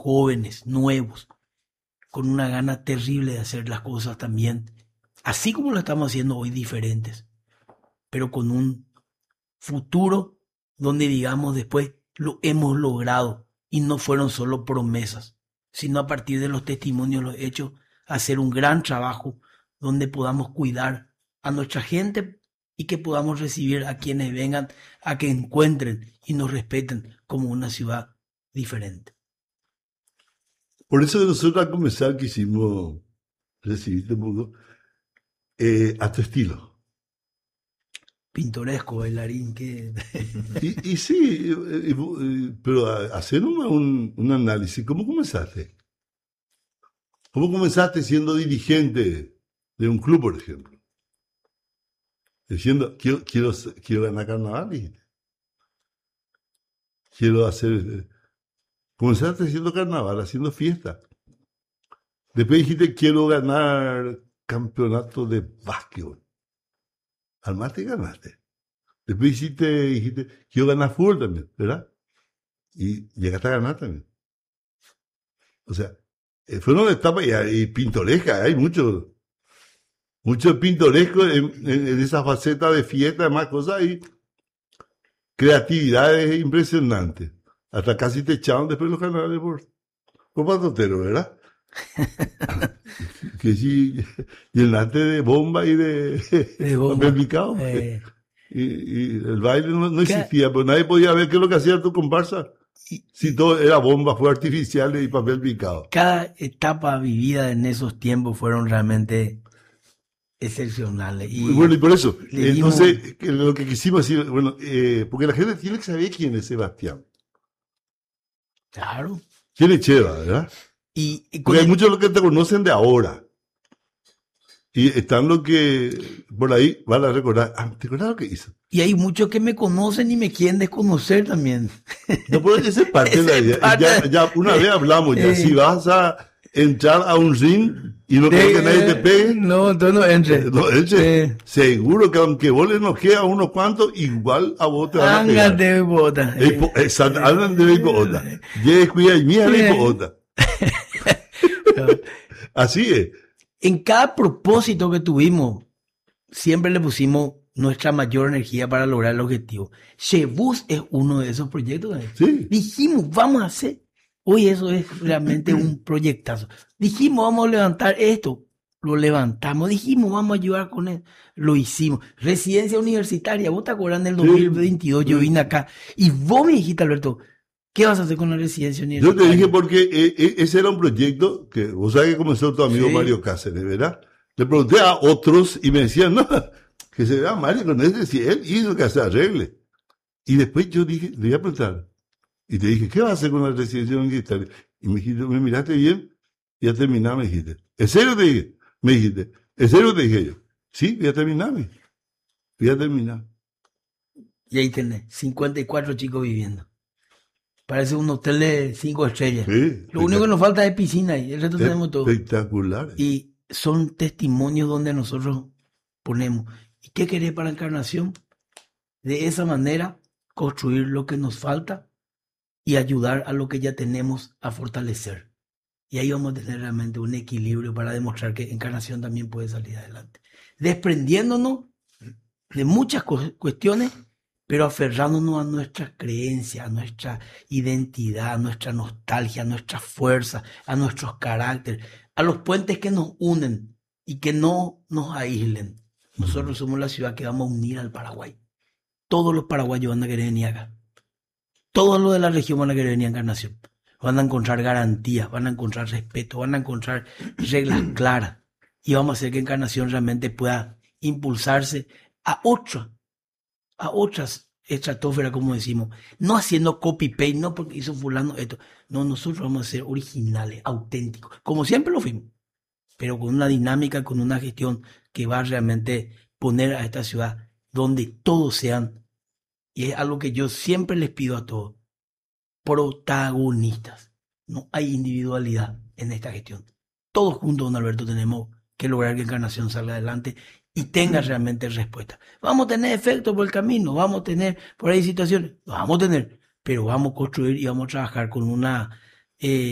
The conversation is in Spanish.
jóvenes, nuevos, con una gana terrible de hacer las cosas también, así como lo estamos haciendo hoy, diferentes, pero con un futuro donde digamos después lo hemos logrado y no fueron solo promesas, sino a partir de los testimonios, los hechos, hacer un gran trabajo donde podamos cuidar a nuestra gente y que podamos recibir a quienes vengan a que encuentren y nos respeten como una ciudad diferente. Por eso nosotros al comenzar quisimos recibirte un poco a tu estilo. Pintoresco, bailarín, que... Y sí, pero hacer un análisis. ¿Cómo comenzaste? ¿Cómo comenzaste siendo dirigente de un club, por ejemplo? Diciendo, quiero ganar carnaval, dijiste. Quiero hacer... Comenzaste haciendo carnaval, haciendo fiesta. Después dijiste, quiero ganar campeonato de básquetbol. Armaste y ganaste. Después dijiste, quiero ganar fútbol también, ¿verdad? Y llegaste a ganar también. O sea, fue una etapa y pintoresca, hay mucho pintoresco en esa faceta de fiesta, además cosas y creatividades impresionantes. Hasta casi te echaron después los carnavales por patotero, ¿verdad? Que sí, llenaste de bomba y de papel picado. Y el baile no existía, pero nadie podía ver qué es lo que hacía tu comparsa. Si todo era bomba, fue artificial y papel picado. Cada etapa vivida en esos tiempos fueron realmente excepcionales. Y bueno, y por eso, entonces, lo que quisimos decir, bueno, porque la gente tiene que saber quién es Sebastián. Claro. ¿Quién es Cheva, verdad? Porque hay muchos los que te conocen de ahora. Y están los que por ahí van a recordar. ¿Te acuerdas lo que hizo? Y hay muchos que me conocen y me quieren desconocer también. No, pero esa es parte de la idea. Ya una vez hablamos ya. Si vas a entrar a un ring y no quieres que nadie te pegue. No, entonces no entres. No entres. Seguro que aunque vos le enojes a unos cuantos, igual a vos te van a pegar. Ángate de bota. Exacto, andan de bota. Llegues cuida y mía de bota. Así es. En cada propósito que tuvimos, siempre le pusimos nuestra mayor energía para lograr el objetivo. Chebus es uno de esos proyectos. Sí. Dijimos, vamos a hacer. Hoy eso es realmente un proyectazo. Dijimos, vamos a levantar esto. Lo levantamos. Dijimos, vamos a ayudar con él. Lo hicimos. Residencia universitaria. ¿Vos te acuerdas del 2022? Sí. Yo vine acá. Y vos me dijiste, Alberto, ¿qué vas a hacer con la residencia universitaria? Yo te dije porque ese era un proyecto que vos sabés que comenzó tu amigo Mario Cáceres, ¿verdad? Le pregunté a otros y me decían, no, que se vea Mario con ese, si él hizo que se arregle. Y después yo dije, le iba a preguntar. Y te dije, ¿qué vas a hacer con la residencia universitaria? Y me dijiste, me miraste bien, y ya terminaba, me dijiste. ¿En serio te dije? Me dijiste, ¿en serio te dije yo? Sí, voy a terminar. Y ahí tenés, 54 chicos viviendo. Parece un hotel de 5 estrellas. Sí, lo único que nos falta es piscina y el resto tenemos todo. Espectacular. Y son testimonios donde nosotros ponemos. ¿Y qué querés para Encarnación? De esa manera, construir lo que nos falta y ayudar a lo que ya tenemos a fortalecer. Y ahí vamos a tener realmente un equilibrio para demostrar que Encarnación también puede salir adelante. Desprendiéndonos de muchas cuestiones, pero aferrándonos a nuestras creencias, a nuestra identidad, a nuestra nostalgia, a nuestra fuerza, a nuestros caracteres, a los puentes que nos unen y que no nos aíslen. Nosotros somos la ciudad que vamos a unir al Paraguay. Todos los paraguayos van a querer venir acá. Todos los de la región van a querer venir a Encarnación. Van a encontrar garantías, van a encontrar respeto, van a encontrar reglas claras. Y vamos a hacer que Encarnación realmente pueda impulsarse a otras estratosferas, como decimos. No haciendo copy-paste, no porque hizo fulano esto. No, nosotros vamos a ser originales, auténticos, como siempre lo fuimos. Pero con una dinámica, con una gestión que va a realmente poner a esta ciudad donde todos sean, y es algo que yo siempre les pido a todos, protagonistas. No hay individualidad en esta gestión. Todos juntos, don Alberto, tenemos que lograr que Encarnación salga adelante y tenga realmente respuesta. Vamos a tener efectos por el camino, vamos a tener por ahí situaciones, vamos a tener, pero vamos a construir y vamos a trabajar con una